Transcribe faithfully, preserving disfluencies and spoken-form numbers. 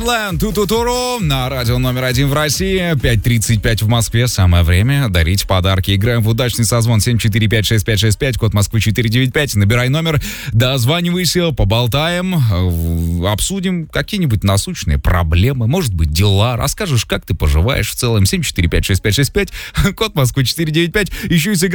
Ту-ту-туру на радио номер один в России. пять тридцать пять в Москве. Самое время дарить подарки. Играем в удачный созвон семь четыре пять шесть пять шесть пять, код Москвы четыре девять пять. Набирай номер, дозванивайся, поболтаем, обсудим какие-нибудь насущные проблемы, может быть, дела. Расскажешь, как ты поживаешь в целом. семь четыре пять шесть пять шесть пять, код Москвы четыре девять пять. Еще и сыграем